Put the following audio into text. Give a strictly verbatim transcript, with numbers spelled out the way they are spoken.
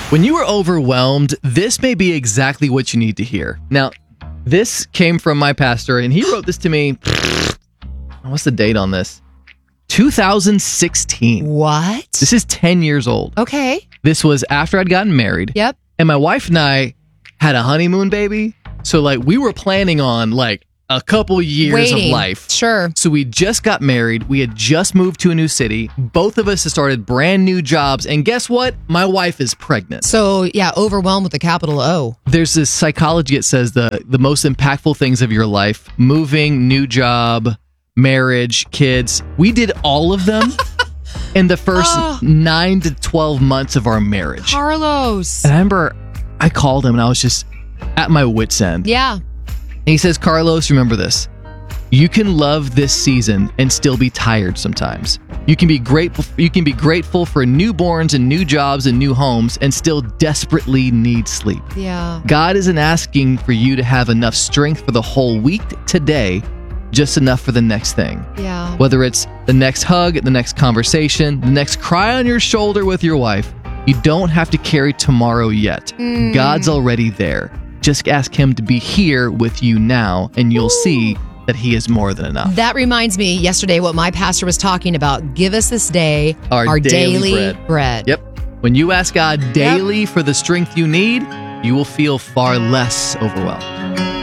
When you are overwhelmed, this may be exactly what you need to hear. Now, this came from my pastor, and he wrote this to me. What's the date on this? two thousand sixteen. What? This is ten years old. Okay. This was after I'd gotten married. Yep. And my wife and I had a honeymoon baby. So, like, we were planning on, like, a couple years Waiting. of life. Sure. So we just got married. We had just moved to a new city. Both of us had started brand new jobs. And guess what? My wife is pregnant. So, yeah, overwhelmed with a capital O. There's this psychology that says the, the most impactful things of your life, moving, new job, marriage, kids. We did all of them in the first Oh. nine to twelve months of our marriage. Carlos. And I remember I called him and I was just at my wit's end. Yeah. And he says, Carlos, remember this. You can love this season and still be tired sometimes. You can be grateful you can be grateful for newborns and new jobs and new homes and still desperately need sleep. Yeah. God isn't asking for you to have enough strength for the whole week today, just enough for the next thing. Yeah. Whether it's the next hug, the next conversation, the next cry on your shoulder with your wife, you don't have to carry tomorrow yet. Mm. God's already there. Just ask him to be here with you now, and you'll Ooh. see that he is more than enough. That reminds me yesterday what my pastor was talking about. Give us this day Our our, daily daily, bread. bread. Yep. When you ask God daily for the strength you need, you will feel far less overwhelmed.